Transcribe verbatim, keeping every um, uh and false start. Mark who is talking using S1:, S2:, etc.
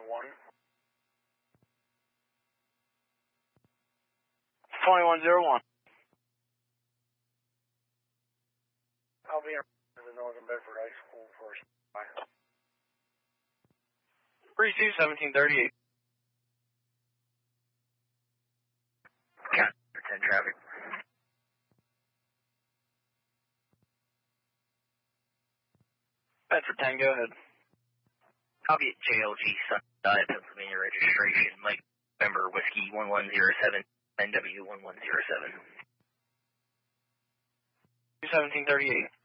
S1: one.
S2: twenty-one zero one.
S1: I'll be in the Northern Bedford High School first. Bye.
S2: three two seventeen thirty-eight.
S3: Count ten traffic.
S2: Bedford ten, go ahead.
S3: I'll be at J L G Sundial, Pennsylvania registration, Mike November Whiskey one one zero seven, N W one one zero seven.
S2: two seventeen thirty-eight.